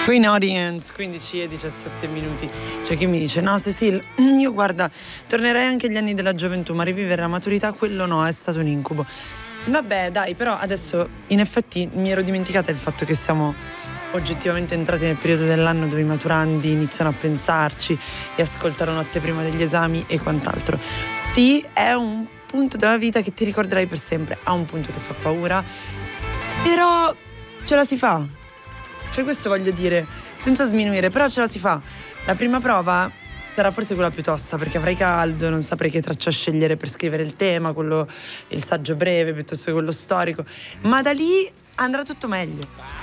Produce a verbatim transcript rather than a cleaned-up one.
Queen Audience, quindici e diciassette minuti. C'è chi mi dice: no Cecil, io guarda, tornerei anche agli anni della gioventù, ma rivivere la maturità, quello no, è stato un incubo. Vabbè dai, però adesso in effetti mi ero dimenticata il fatto che siamo oggettivamente entrati nel periodo dell'anno dove i maturandi iniziano a pensarci e ascoltano notte prima degli esami e quant'altro. Sì, è un punto della vita che ti ricorderai per sempre, ha un punto che fa paura, però ce la si fa. Cioè, questo voglio dire, senza sminuire, però ce la si fa. La prima prova sarà forse quella più tosta, perché avrai caldo, non saprai che traccia scegliere per scrivere il tema, quello, il saggio breve piuttosto che quello storico, ma da lì andrà tutto meglio.